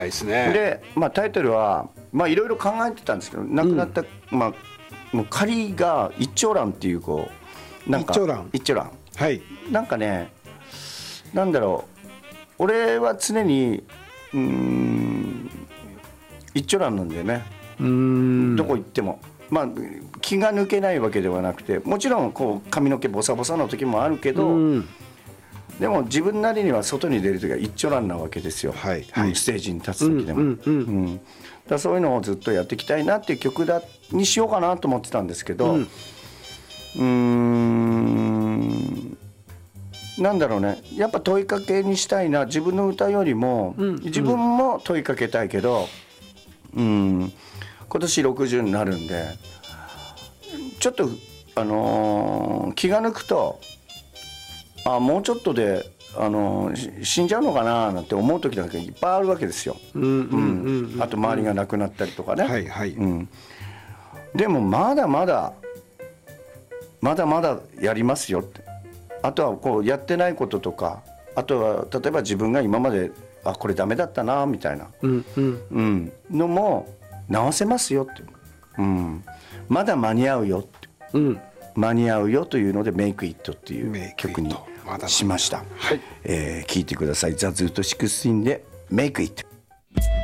ですね。 で、タイトルはいろいろ考えてたんですけど、亡くなった、もう仮が一長蘭っていうなんか一長蘭、 はい、 なんかね、なんだろう、俺は常に一長蘭なんだよね。どこ行っても、気が抜けないわけではなくて、もちろん髪の毛ボサボサの時もあるけど、でも自分なりには外に出る時は一長蘭なわけですよ、 はいステージに立つ時でも。だそういうのをずっとやっていきたいなっていう曲にしようかなと思ってたんですけど、なんだろうね、やっぱ問いかけにしたいな、自分の歌よりも、自分も問いかけたいけど、今年60になるんで、ちょっと気が抜くと、もうちょっとで死んじゃうのかななんて思う時なんかいっぱいあるわけですよ。あと周りが亡くなったりとかね。でもまだまだやりますよって。あとはやってないこととか、あとは例えば自分が今までこれダメだったなみたいなのも直せますよって、まだ間に合うよって、間に合うよというので「Make It」っていう曲にしました。聴いてください。ザ・ズート16で「Make It」。